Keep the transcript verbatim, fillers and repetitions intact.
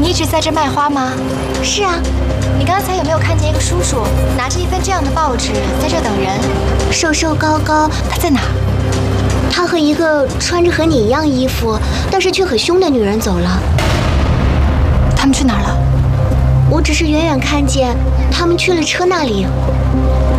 你一直在这卖花吗？ 是啊。 你刚才有没有看见一个叔叔拿着一份这样的报纸在这等人？ 瘦瘦高高， 他在哪？ 他和一个穿着和你一样衣服，但是却很凶的女人走了。 他们去哪儿了？ 我只是远远看见他们去了车那里。